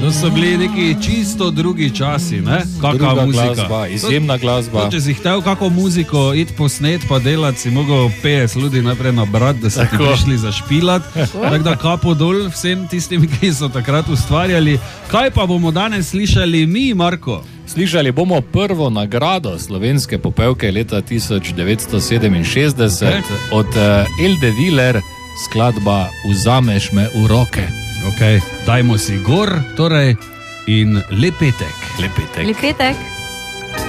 To so bili neki čisto drugi časi, ne? Kakva muzika. Glasba, izjemna glasba. Če si htel kako muziko iti posnet pa delati, si mogel 50 ljudi najprej nabrati, da so ti prišli zašpilati. Tako da kapo dol vsem tistim, ki so takrat ustvarjali. Kaj pa bomo danes slišali mi, Marko? Slišali bomo prvo nagrado slovenske popevke leta 1967 od Elde Viler, skladba Vzameš me v roke. Ok, dajmo si gor, torej, in lep petek. Lep petek. Lep petek.